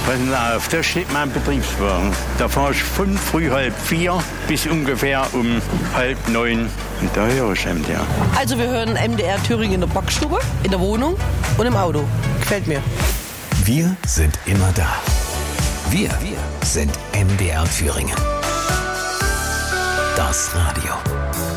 Passen Sie auf, da steht mein Betriebswagen. Da fahre ich von früh 3:30 bis ungefähr um 8:30. Und da höre ich MDR. Also wir hören MDR Thüringen in der Backstube, in der Wohnung und im Auto. Gefällt mir. Wir sind immer da. Wir sind MDR Thüringen. Das Radio.